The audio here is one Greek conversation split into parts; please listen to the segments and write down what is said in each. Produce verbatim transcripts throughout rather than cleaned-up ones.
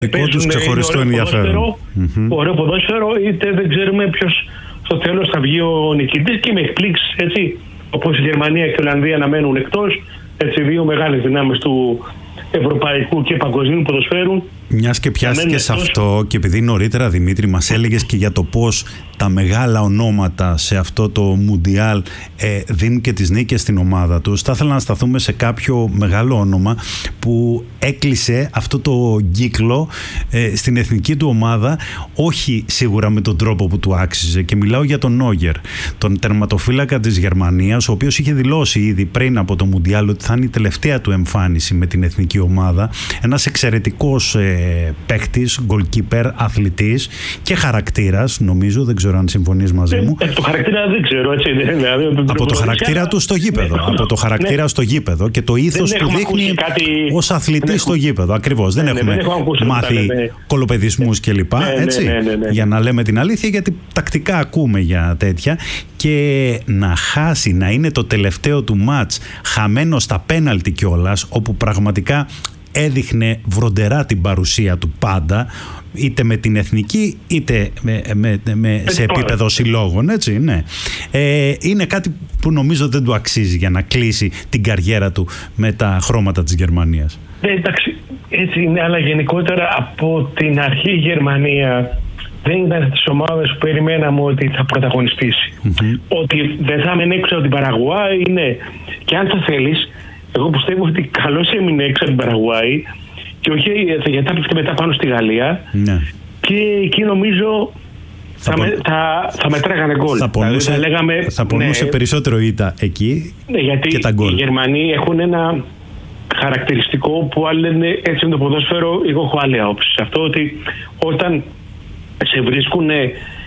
δικό τους ξεχωριστό ενδιαφέρον. Mm-hmm. Ωραίο ποδόσφαιρο, είτε δεν ξέρουμε ποιος στο τέλος θα βγει ο νικητής, και με εκπλήξεις, έτσι, όπως η Γερμανία και η Ολλανδία να μένουν εκτός, έτσι, δύο μεγάλες δυνάμεις του ευρωπαϊκού και παγκοσμίου ποδοσφαίρου. Μιας και πιάστηκε σε αυτό, και επειδή νωρίτερα, Δημήτρη, μας έλεγες και για το πώς τα μεγάλα ονόματα σε αυτό το Μουντιάλ ε, δίνουν και τις νίκες στην ομάδα τους, θα ήθελα να σταθούμε σε κάποιο μεγάλο όνομα που έκλεισε αυτό το κύκλο ε, στην εθνική του ομάδα, όχι σίγουρα με τον τρόπο που του άξιζε, και μιλάω για τον Νόγερ, τον τερματοφύλακα της Γερμανίας, ο οποίος είχε δηλώσει ήδη πριν από το Μουντιάλ ότι θα είναι η τελευταία του εμφάνιση με την εθνική ομάδα. Ένας εξαιρετικός ε, παίκτης, goalkeeper, αθλητής και χαρακτήρας, νομίζω, δεν ξέρω αν συμφωνείς μαζί μου. Ε, το χαρακτήρα δεν ξέρω, έτσι. Δηλαδή, από το χαρακτήρα του στο γήπεδο. Ναι, από το χαρακτήρα ναι. στο γήπεδο και το ήθος που δείχνει κάτι... ως αθλητής ναι, στο γήπεδο. Ακριβώς. Ναι, δεν έχουμε ναι, μάθει ναι, ναι. κολοπεδισμούς ναι. κλπ. Ναι, έτσι, ναι, ναι, ναι, ναι. Για να λέμε την αλήθεια, γιατί τακτικά ακούμε για τέτοια. Και να χάσει, να είναι το τελευταίο του μάτς χαμένο στα πέναλτι κιόλας, όπου πραγματικά έδειχνε βροντερά την παρουσία του πάντα, είτε με την εθνική είτε με, με, με, σε επίπεδο συλλόγων, έτσι, ναι. Ε, είναι κάτι που νομίζω δεν του αξίζει για να κλείσει την καριέρα του με τα χρώματα της Γερμανίας. Ναι, εντάξει, έτσι είναι, αλλά γενικότερα από την αρχή η Γερμανία δεν ήταν στις ομάδες που περιμέναμε ότι θα πρωταγωνιστήσει. Mm-hmm. Ότι δεν θα έμενε έξω από την Παραγουάη, είναι. Και αν το θέλεις, εγώ πιστεύω ότι καλώς έμεινε έξω από την Παραγουάη, και όχι γιατί θα πέφτει μετά πάνω στη Γαλλία. Ναι. Και εκεί νομίζω θα, θα, πο... θα, θα μετράγανε γκολ. Θα πονούσε, δηλαδή, λέγαμε, θα πονούσε ναι, περισσότερο ήττα εκεί ναι, γιατί και τα γκολ. Οι Γερμανοί έχουν ένα χαρακτηριστικό που άλλοι λένε έτσι με το ποδόσφαιρο. Εγώ έχω άλλη άποψη σε αυτό, ότι όταν σε βρίσκουν ε,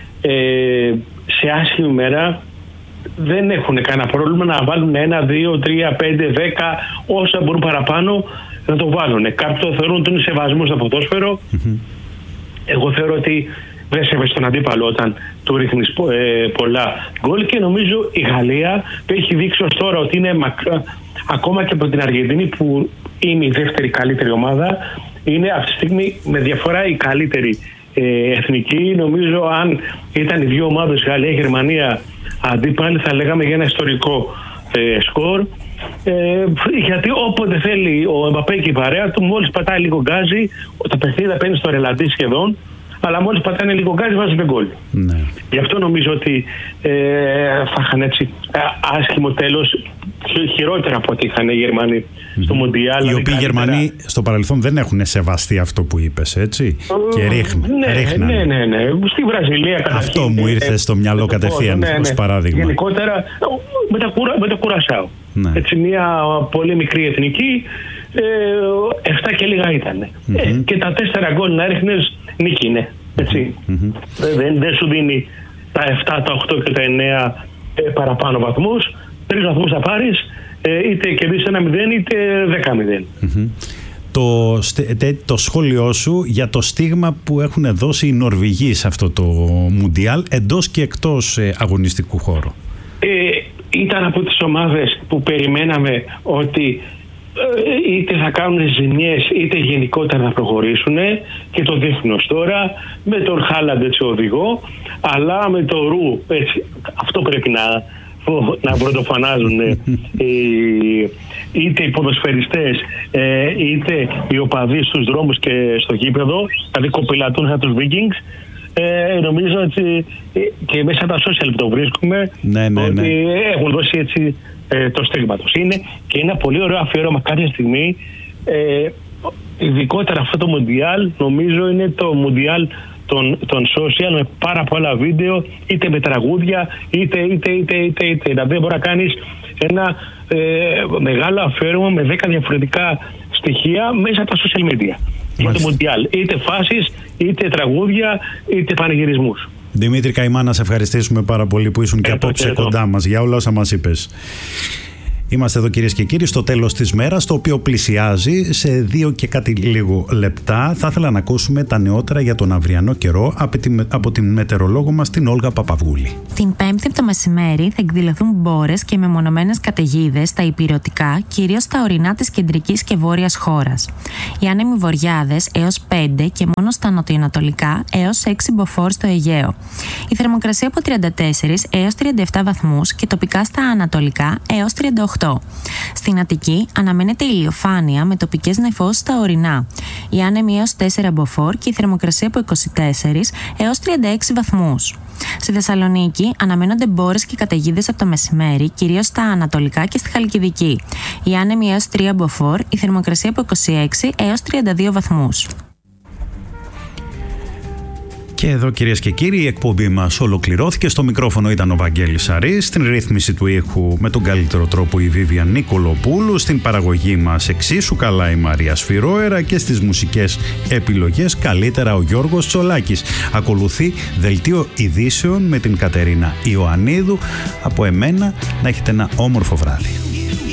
σε άσχημη μέρα, δεν έχουν κανένα πρόβλημα να βάλουν ένα, δύο, τρία, πέντε, δέκα, όσα μπορούν παραπάνω να το βάλουν. Κάποιοι το θεωρούν ότι είναι σεβασμό στο ποδόσφαιρο. Mm-hmm. Εγώ θεωρώ ότι δεν σέβεσαι τον αντίπαλο όταν του ρίχνεις ε, πολλά γκολ, και νομίζω η Γαλλία που έχει δείξει ως τώρα ότι είναι μακρά, ακόμα και από την Αργεντινή που είναι η δεύτερη καλύτερη ομάδα, είναι αυτή τη στιγμή με διαφορά η καλύτερη ε, εθνική. Νομίζω αν ήταν οι δύο ομάδες, Γαλλία και Γερμανία, αντίπαλοι, θα λέγαμε για ένα ιστορικό ε, σκορ. Ε, γιατί όποτε θέλει ο Εμπαπέ και η παρέα του, μόλις πατάει λίγο γκάζι, το παιχνίδι θα παίρνει στο ρελαντί σχεδόν, αλλά μόλις πατάνε λίγο γκάζι βάζει τον γκολ. Ναι. Γι' αυτό νομίζω ότι ε, θα είχαν έτσι άσχημο τέλος, χειρότερα από ό,τι είχαν οι Γερμανοί mm-hmm. στο Μουντιάλ. Οι οποίοι οι Γερμανοί στο παρελθόν δεν έχουν σεβαστεί αυτό που είπες, έτσι. Ε, και ρίχνουν. Ναι, ναι, ναι, ναι. Στη Βραζιλία καταρχήν. Αυτό μου ήρθε ε, στο μυαλό κατευθείαν ναι, ναι. ως παράδειγμα. Γενικότερα με τα, κουρα, με τα Κουρασάου. Ναι. Έτσι, μια πολύ μικρή εθνική, ε, εφτά και λίγα ήταν. Mm-hmm. Ε, και τα τέσσερα γκολ να ρίχνεις, νίκη είναι. Έτσι. Mm-hmm. Δεν, δεν σου δίνει τα εφτά, τα οκτώ και τα εννέα ε, παραπάνω βαθμούς. Τρεις βαθμούς θα πάρεις, ε, είτε κερδίσεις ένα μηδέν είτε δέκα μηδέν. Mm-hmm. Το, το σχόλιο σου για το στίγμα που έχουν δώσει οι Νορβηγοί σε αυτό το Μουντιάλ εντός και εκτός ε, αγωνιστικού χώρου. Ε, ήταν από τις ομάδες που περιμέναμε ότι ε, είτε θα κάνουν ζημιές είτε γενικότερα θα προχωρήσουν, και το δείχνουν ως τώρα με τον Χάλαντ έτσι οδηγό, αλλά με το Ρου έτσι, αυτό πρέπει να, να πρωτοφανάζουν ε, είτε οι ποδοσφαιριστές ε, είτε οι οπαδοί στους δρόμους και στο γήπεδο, δηλαδή κοπηλατούν σαν τους Vikings. Ε, νομίζω ότι και μέσα από τα social που το βρίσκουμε, ναι, ναι, ναι. ότι έχουν δώσει έτσι ε, το στίγμα τους. Είναι και ένα πολύ ωραίο αφιέρωμα κάποια στιγμή, ε, ειδικότερα αυτό το Μουντιάλ, νομίζω είναι το Μουντιάλ των, των social, με πάρα πολλά βίντεο, είτε με τραγούδια, είτε είτε είτε είτε, είτε. Δηλαδή μπορεί να κάνεις ένα ε, μεγάλο αφιέρωμα με δέκα διαφορετικά στοιχεία μέσα από τα social media. Για το Μουντιάλ, είτε φάσεις, είτε τραγούδια, είτε πανηγυρισμούς. Δημήτρη Καημά, να σε ευχαριστήσουμε πάρα πολύ που ήσουν και απόψε κοντά μας για όλα όσα μας είπες. Είμαστε εδώ, κυρίες και κύριοι, στο τέλος της μέρας, το οποίο πλησιάζει σε δύο και κάτι λίγο λεπτά. Θα ήθελα να ακούσουμε τα νεότερα για τον αυριανό καιρό από την, από την μετεωρολόγο μας, την Όλγα Παπαβούλη. Την Πέμπτη από το μεσημέρι θα εκδηλωθούν μπόρες και μεμονωμένες καταιγίδες στα ηπειρωτικά, κυρίως στα ορεινά της κεντρικής και βόρειας χώρας. Οι άνεμοι βοριάδες έως πέντε και μόνο στα νοτιοανατολικά έως έξι μποφόρ στο Αιγαίο. Η θερμοκρασία από τριάντα τέσσερα έως τριάντα επτά βαθμούς και τοπικά στα ανατολικά έως τριάντα οκτώ. Στην Αττική αναμένεται ηλιοφάνεια με τοπικές νεφώσεις στα ορεινά. Οι άνεμοι έως τέσσερα μποφόρ και η θερμοκρασία από είκοσι τέσσερα έως τριάντα έξι βαθμούς. Στη Θεσσαλονίκη αναμένονται μπόρες και καταιγίδες από το μεσημέρι, κυρίως στα ανατολικά και στη Χαλκιδική. Οι άνεμοι έως τρία μποφόρ, η θερμοκρασία από είκοσι έξι έως τριάντα δύο βαθμούς. Και εδώ, κυρίες και κύριοι, η εκπομπή μας ολοκληρώθηκε. Στο μικρόφωνο ήταν ο Βαγγέλης Σαρής, στην ρύθμιση του ήχου με τον καλύτερο τρόπο η Βίβια Νικολοπούλου, στην παραγωγή μας εξίσου καλά η Μαρία Σφυρόερα και στις μουσικές επιλογές καλύτερα ο Γιώργος Τσολάκης. Ακολουθεί δελτίο ειδήσεων με την Κατερίνα Ιωαννίδου. Από εμένα να έχετε ένα όμορφο βράδυ.